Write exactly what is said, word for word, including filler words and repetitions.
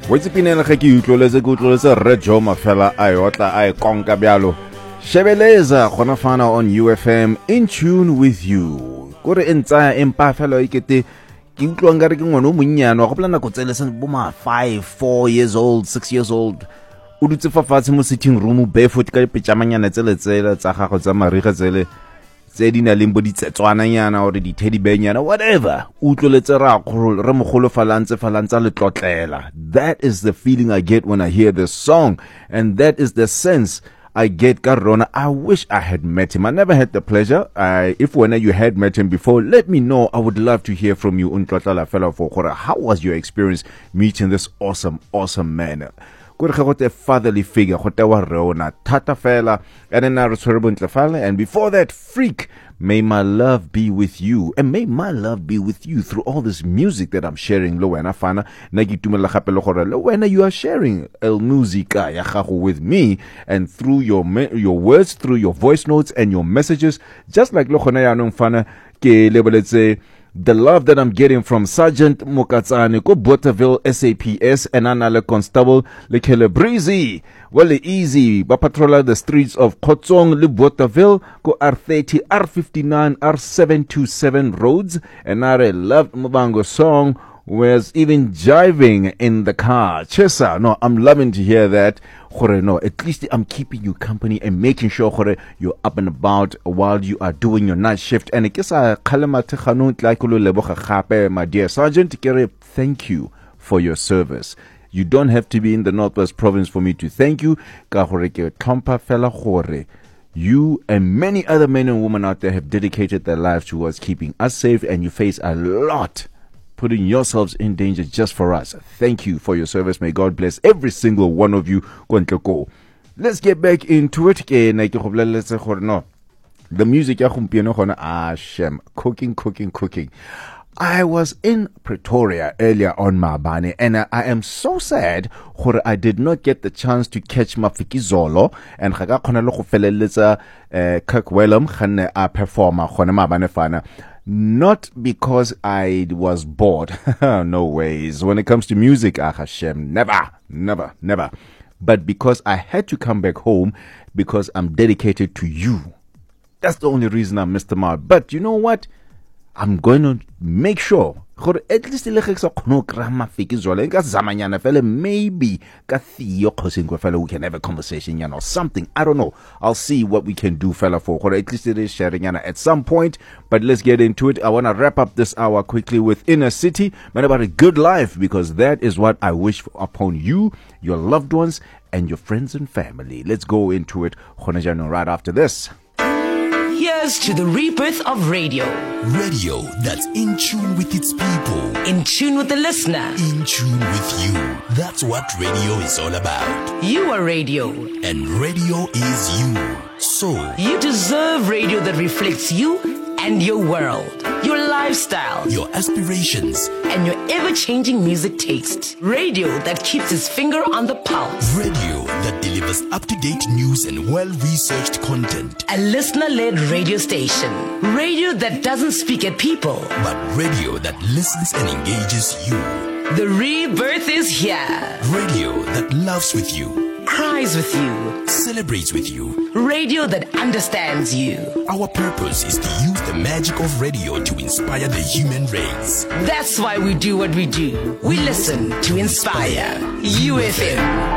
What's pinela ga ke utloletse go utloletse Re Jo Mafela a yotla a konka byalo. Shebeleza gona fana on U F M, in tune with you. Gore entsa empa fela ikete ke utlwa ngare ke ngwana o monnyane wa go plana go tsele se bo ma five, four years old, six years old. O dutse fa fatshe mo sitting room barefoot ka dipetjamanyana tsele tsele tsa gago tsa mariga tsele tse di na leng bo ditsetswana nyana or di teddy bear nyana, whatever. Utloletse ra go re mogolo falantse falantsa le tlotlela. That is the feeling I get when I hear this song, and that is the sense I get Karona. I wish I had met him. I never had the pleasure. I, if when you had met him before, let me know. I would love to hear from you. Untlotla fellow for how was your experience meeting this awesome, awesome man? Good a fatherly figure, Rona, Tata fella, and then and before that, freak. May my love be with you, and may my love be with you through all this music that I'm sharing. Lowena fana, nagitumela kapelokora. Lowena, you are sharing el musica yahahu with me, and through your your words, through your voice notes and your messages, just like Lochona yanong fana ke let's say. The love that I'm getting from Sergeant Mukatsani, go Botterville S A P S, and Anale Constable, Le Celebrizi, well, easy, ba patrolla the streets of Kotsong, Le Botterville, go R thirty, R fifty-nine, R seven twenty-seven roads, and I loved Mubango song, was even jiving in the car. Chesa, no, I'm loving to hear that. No, at least I'm keeping you company and making sure you're up and about while you are doing your night shift. And I guess I my dear Sergeant, thank you for your service. You don't have to be in the Northwest Province for me to thank you. You and many other men and women out there have dedicated their lives towards keeping us safe, and you face a lot putting yourselves in danger just for us. Thank you for your service. May God bless every single one of you. Let's get back into it. The music, ah, shem, cooking, cooking, cooking. I was in Pretoria earlier on Mabane, and I, I am so sad that I did not get the chance to catch Mafiki Zolo and Haga Konalo Feleleza Kirk Wellum, Hane a performer, Mabane Fana. Not because I was bored. No ways. When it comes to music, ah Hashem, never, never, never. But because I had to come back home because I'm dedicated to you. That's the only reason I missed them out. But you know what? I'm going to make sure at least maybe we can have a conversation, you know, something. I don't know. I'll see what we can do, fella, for or at least it is sharing at some point. But let's get into it. I want to wrap up this hour quickly with Inner City, man, about a good life, because that is what I wish upon you, your loved ones, and your friends and family. Let's go into it right after this. Here's to the rebirth of radio. Radio that's in tune with its people. In tune with the listener. In tune with you. That's what radio is all about. You are radio. And radio is you. So, you deserve radio that reflects you and your world, your lifestyle, your aspirations, and your ever-changing music taste. Radio that keeps its finger on the pulse. Radio that delivers up-to-date news and well-researched content. A listener-led radio station. Radio that doesn't speak at people, but radio that listens and engages you. The rebirth is here. Radio that loves with you, cries with you, celebrates with you. Radio that understands you. Our purpose is to use the magic of radio to inspire the human race. That's why we do what we do. We listen to inspire. U F M.